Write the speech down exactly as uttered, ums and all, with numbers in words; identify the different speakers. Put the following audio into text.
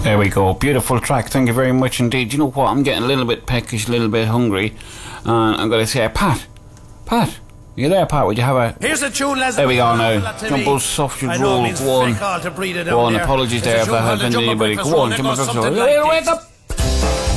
Speaker 1: There we go. Beautiful track. Thank you very much indeed. You know what? I'm getting a little bit peckish, a little bit hungry. And I'm going to say, Pat, Pat, you there, Pat? Would you have a...
Speaker 2: Here's a tune, Les.
Speaker 1: There we go now. Jumbo sausage roll. Go on. Go on. Apologies there if I have offended anybody. Go on. Jumbo sausage roll. Wake up.